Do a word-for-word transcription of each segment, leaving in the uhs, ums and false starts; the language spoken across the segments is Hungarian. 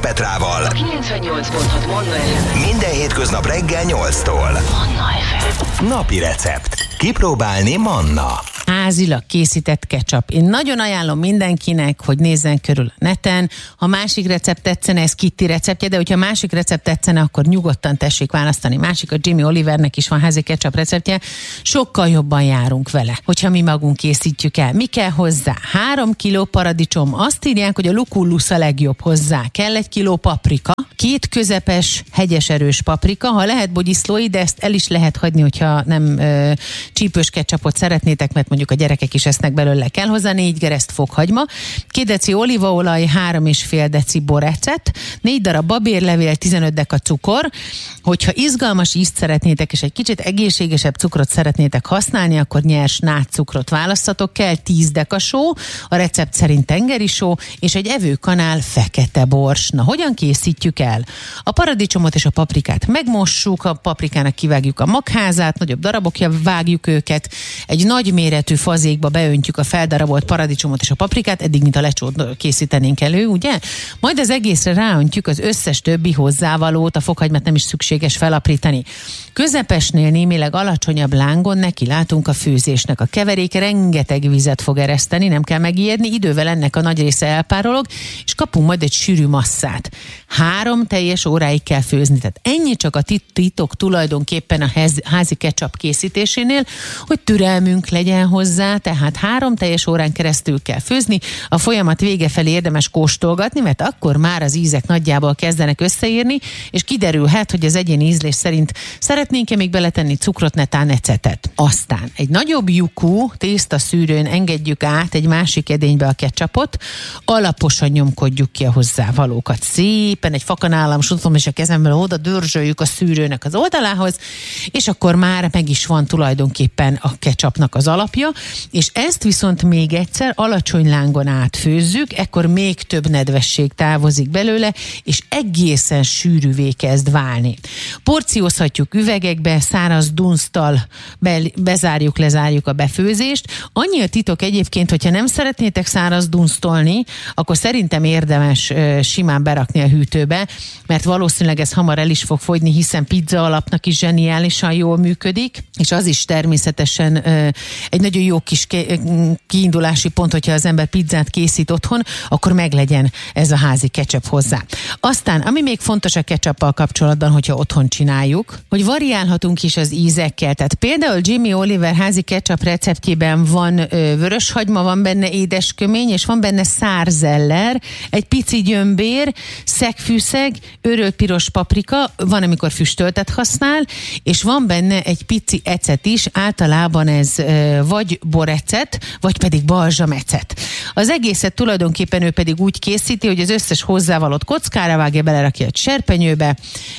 Petrával. kilencvennyolc pont hat Manna ef em. Minden hétköznap reggel nyolctól. Manna ef em. Napi recept. Kipróbálni Manna. Házilag készített ketchup. Én nagyon ajánlom mindenkinek, hogy nézzen körül a neten. Ha másik recept tetszene, ez Kitty receptje, de hogyha másik recept tetszene, akkor nyugodtan tessék választani. Másik, a Jamie Olivernek is van házi ketchup receptje. Sokkal jobban járunk vele, hogyha mi magunk készítjük el. Mi kell hozzá? Három kiló paradicsom. Azt írják, hogy a lucullus a legjobb hozzá. Kell egy kiló paprika, két közepes, hegyes erős paprika, ha lehet bogyiszlói, de ezt el is lehet hagyni, hogyha nem ö, csípős ketchupot szeretnétek, mert mondjuk a gyerekek is esznek belőle. Kell hozzá négy gereszt fokhagyma, két deci olívaolaj, három és fél deci borecet, négy darab babérlevél, tizenöt deka cukor. Hogyha izgalmas ízt szeretnétek, és egy kicsit egészségesebb cukrot szeretnétek használni, akkor nyers nátscukrot választatok. Kell tíz deka só, a recept szerint tengeri só, és egy evőkanál fekete bors. Na, hogyan készítjük el? A paradicsomot és a paprikát megmossuk, a paprikának kivágjuk a magházát, nagyobb darabokja vágjuk őket, egy nagy méretű fazékba beöntjük a feldarabolt paradicsomot és a paprikát, eddig mint a lecsót készítenénk elő, ugye? Majd az egészre ráöntjük az összes többi hozzávalót, a fokhagymát nem is szükséges felaprítani. Közepesnél némileg alacsonyabb lángon neki látunk a főzésnek. A keverék rengeteg vizet fog ereszteni, nem kell megijedni, idővel ennek a nagy része elpárolog, és kapunk majd egy sűrű masszát. Három teljes óráig kell főzni, tehát ennyi csak a titok tulajdonképpen a házi ketchup készítésénél, hogy türelmünk legyen hozzá, tehát három teljes órán keresztül kell főzni, a folyamat vége felé érdemes kóstolgatni, mert akkor már az ízek nagyjából kezdenek összeírni, és kiderülhet, hogy az egyéni ízlés szerint szeretnénk-e még beletenni cukrot, netán ecetet. Aztán egy nagyobb lyukú tésztaszűrőn engedjük át egy másik edénybe a ketchupot, alaposan nyomkodjuk ki a hozzávalókat. Szépen egy fakanálam sutom és a kezemmel oda dörzsöljük a szűrőnek az oldalához, és akkor már meg is van tulajdonképpen a ketchupnak az alapja, és ezt viszont még egyszer alacsony lángon átfőzzük, ekkor még több nedvesség távozik belőle, és egészen sűrűvé kezd válni. Porciózhatjuk üvegekbe, száraz dunszttal be, bezárjuk, lezárjuk a befőzést. Annyi a titok egyébként, hogyha nem szeretnétek száraz dunsztolni, akkor szerintem érdemes ö, simán berakni a hűtőbe, mert valószínűleg ez hamar el is fog fogyni, hiszen pizza alapnak is zseniálisan jól működik, és az is természetesen ö, egy nagyon jó kis kiindulási pont, hogyha az ember pizzát készít otthon, akkor meglegyen ez a házi ketchup hozzá. Aztán, ami még fontos a ketchuppal kapcsolatban, hogyha otthon csináljuk, hogy variálhatunk is az ízekkel. Tehát például Jamie Oliver házi ketchup receptjében van ö, vöröshagyma, van benne édeskömény, és van benne szárzeller, egy pici gyömbér, szegfűszeg, őrölt piros paprika, van, amikor füstöltet használ, és van benne egy pici ecet is, általában ez ö, vagy borecet, vagy pedig balzsamecet. Az egészet tulajdonképpen ő pedig úgy készíti, hogy az összes hozzávalót kockára vágja, belerakja egy serpenyőbe,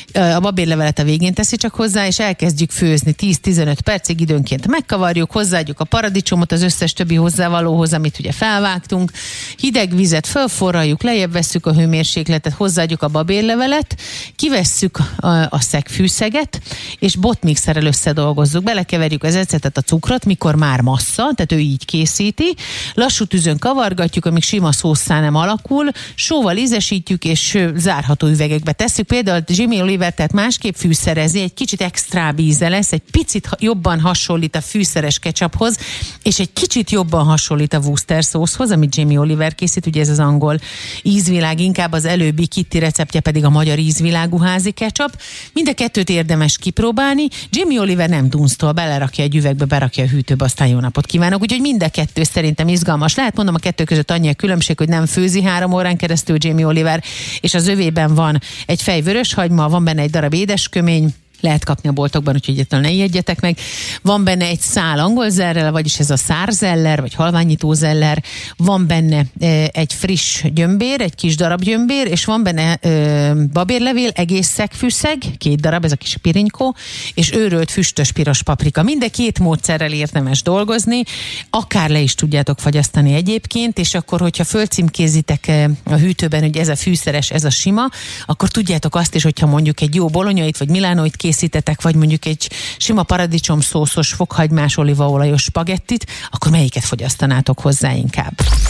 a babérlevelet a végén teszi csak hozzá, és elkezdjük főzni tíz-tizenöt percig, időnként megkavarjuk, hozzáadjuk a paradicsomot az összes többi hozzávalóhoz, amit ugye felvágtunk, hideg vizet fölforraljuk, lejjebb vesszük a hőmérsékletet, hozzáadjuk a babérlevelet, kivesszük a, a szegfűszeget, és botmixerrel összedolgozzuk, belekeverjük az ecetet, a cukrot, mikor már massza, tehát ő így készíti, lassú tűzön kavargatjuk, amíg sima szószá nem alakul, sóval ízesítjük, és zárható üvegekbe tesszük. Például Jamie Oliver tehát másképp fűszerezi, egy kicsit extra íze lesz, egy picit jobban hasonlít a fűszeres ketchuphoz, és egy kicsit jobban hasonlít a Worcester szószhoz, amit Jamie Oliver készít, ugye ez az angol ízvilág, inkább az előbbi Kitty receptje pedig a magyar ízvilágú házi ketchup. Mind a kettőt érdemes kipróbálni. Jamie Oliver nem dunsztol, belerakja egy üvegbe, berakja a hűtőbe, aztán jó napot kívánok. Úgyhogy mind a kettő szerintem izgalmas lehet. Mondom, a kettő között annyi a különbség, hogy nem főzi három órán keresztül Jamie Oliver, és az övében van egy fej vöröshagyma, van benne egy darab édeskömény, lehet kapni a boltokban, úgyhogy egyáltalán ne ijedjetek meg. Van benne egy szál angol zerrel, vagyis ez a szárzeller, vagy halványító zeller. Van benne e, egy friss gyömbér, egy kis darab gyömbér, és van benne e, babérlevél, egész szegfűszeg, két darab, ez a kis pirinykó, és őrölt füstös piros paprika. Mind a két módszerrel érdemes dolgozni, akár le is tudjátok fagyasztani egyébként, és akkor, hogyha fölcímkézitek a hűtőben, hogy ez a fűszeres, ez a sima, akkor tudjátok azt is, hogyha mondjuk egy jó bolonyait, vagy milánóit készítetek, vagy mondjuk egy sima paradicsom szószos, fokhagymás, olívaolajos spagettit, akkor melyiket fogyasztanátok hozzá inkább?